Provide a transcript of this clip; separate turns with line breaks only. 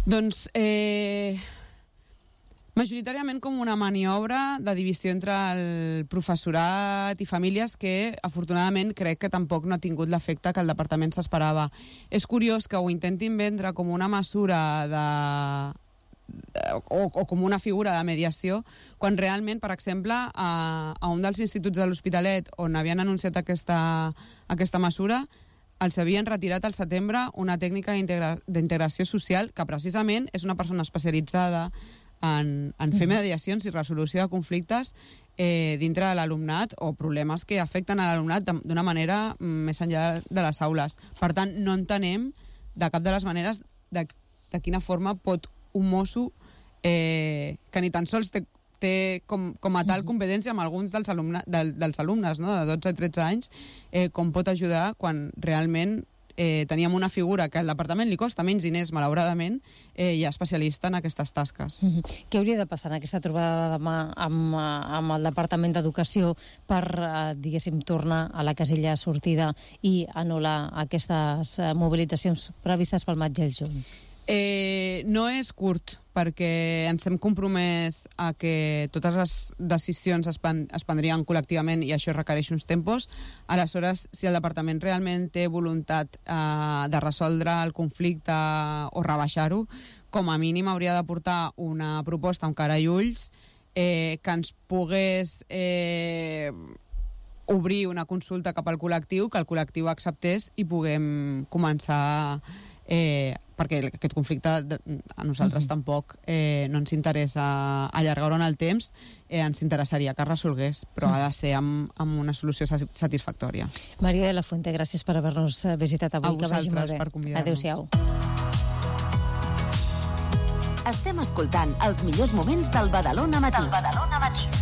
Doncs majoritàriament com una maniobra de divisió entre el professorat i famílies que, afortunadament, crec que tampoc no ha tingut l'efecte que el departament s'esperava. És curiós que ho intentin vendre com una mesura o com una figura de mediació, quan realment, per exemple, a un dels instituts de l'Hospitalet on havien anunciat aquesta mesura, els havien retirat al setembre una tècnica d'integració social que precisament és una persona especialitzada en fer mediacions i resolució de conflictes dintre de l'alumnat o problemes que afecten a l'alumnat d'una manera més enllà de les aules. Per tant, no entenem de cap de les maneres de quina forma pot un mosso que ni tan sols té com a tal competència amb alguns dels alumnes, no? De 12 i 13 anys, com pot ajudar quan realment teníem una figura que al departament li costa menys diners, malauradament, i és especialista en aquestes tasques.
Què hauria de passar en aquesta trobada de demà amb el Departament d'Educació per, diguéssim, tornar a la casella de sortida i anul·lar aquestes mobilitzacions previstes pel maig i el juny?
No és curt, perquè ens hem compromès a que totes les decisions es prendrien col·lectivament i això requereix uns tempos. Aleshores, si el departament realment té voluntat de resoldre el conflicte o rebaixar-ho, com a mínim hauria de portar una proposta amb cara i ulls que ens pogués obrir una consulta cap al col·lectiu, que el col·lectiu acceptés i puguem començar perquè aquest conflicte a nosaltres tampoc no ens interessa allargar-ho en el temps, ens interessaria que es resolgués, però ha de ser amb una solució satisfactòria.
Maria de la Fuente, gràcies per haver-nos visitat avui.
A vosaltres per convidar-nos.
Adéu-siau.
Estem escoltant els millors moments del Badalona Matí.